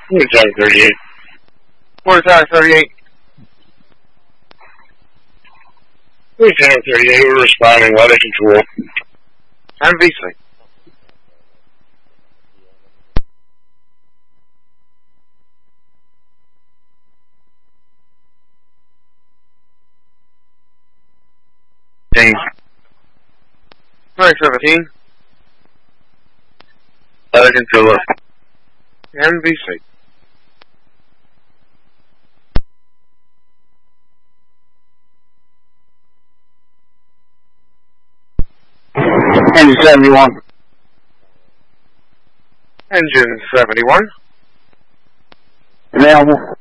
Tower 38. Tower 38. Tower 38, we're responding. Weather control. MVC. Ding. 17. Weather controller. MVC. Engine 71. Engine 71. Available.